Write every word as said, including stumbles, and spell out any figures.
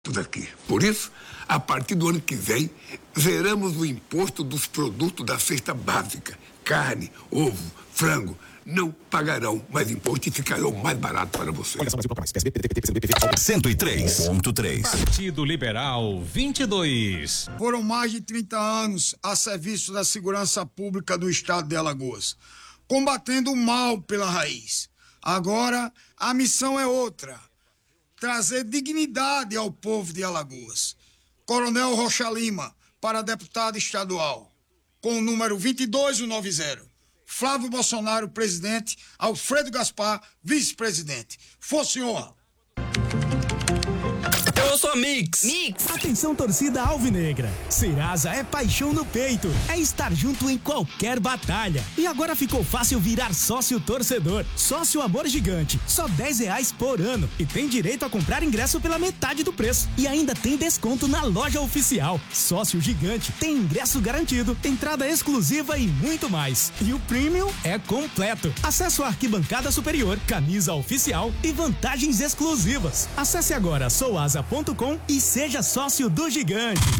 daqui. Por isso, a partir do ano que vem, zeramos o imposto dos produtos da cesta básica. Carne, ovo, frango, não pagarão mais imposto e ficarão mais barato para você. cento e três ponto três. Partido Liberal vinte e dois. Foram mais de trinta anos a serviço da segurança pública do estado de Alagoas, combatendo o mal pela raiz. Agora, a missão é outra: trazer dignidade ao povo de Alagoas. Coronel Rocha Lima, para deputado estadual, com o número vinte e dois mil e noventa. Flávio Bolsonaro, presidente. Alfredo Gaspar, vice-presidente. Força e honra. Eu sou a Mix. Mix. Atenção, torcida alvinegra. Serasa é paixão no peito. É estar junto em qualquer batalha. E agora ficou fácil virar sócio torcedor. Sócio Amor Gigante. Só dez reais por ano. E tem direito a comprar ingresso pela metade do preço. E ainda tem desconto na loja oficial. Sócio Gigante tem ingresso garantido, entrada exclusiva e muito mais. E o Premium é completo. Acesso à arquibancada superior, camisa oficial e vantagens exclusivas. Acesse agora souasa ponto com e seja sócio do Gigante.